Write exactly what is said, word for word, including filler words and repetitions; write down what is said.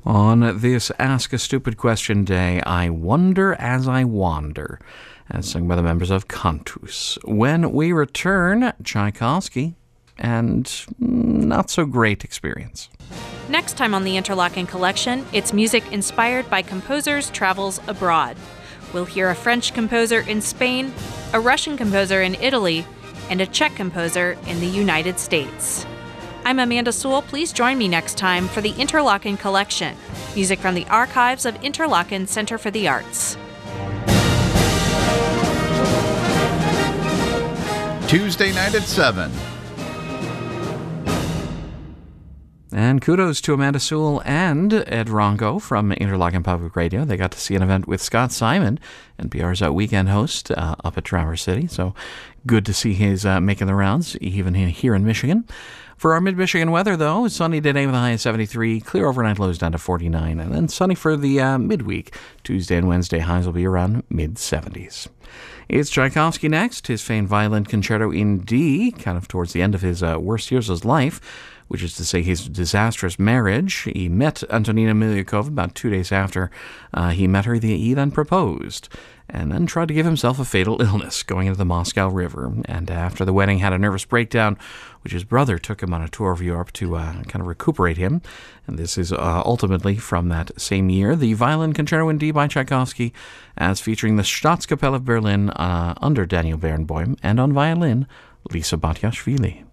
On this Ask a Stupid Question Day, I wonder as I wander, as sung by the members of Cantus. When we return, Tchaikovsky and not so great experience. Next time on the Interlaken Collection, it's music inspired by composers' travels abroad. We'll hear a French composer in Spain, a Russian composer in Italy, and a Czech composer in the United States. I'm Amanda Sewell. Please join me next time for the Interlaken Collection, music from the archives of Interlaken Center for the Arts. Tuesday night at seven. And kudos to Amanda Sewell and Ed Ronco from Interlaken Public Radio. They got to see an event with Scott Simon, N P R's uh, weekend host, uh, up at Traverse City. So good to see his uh, making the rounds, even here in Michigan. For our mid-Michigan weather, though, sunny today with a high of seventy-three, clear overnight lows down to forty-nine, and then sunny for the uh, midweek. Tuesday and Wednesday highs will be around mid-seventies. It's Tchaikovsky next, his famed violin concerto in D, kind of towards the end of his uh, worst years of his life, which is to say his disastrous marriage. He met Antonina Miliukova about two days after uh, he met her. He then proposed, and then tried to give himself a fatal illness going into the Moscow River. And after the wedding, had a nervous breakdown, which his brother took him on a tour of Europe to uh, kind of recuperate him. And this is uh, ultimately from that same year, the Violin Concerto in D by Tchaikovsky, as featuring the Staatskapelle of Berlin uh, under Daniel Barenboim, and on violin, Lisa Batiashvili.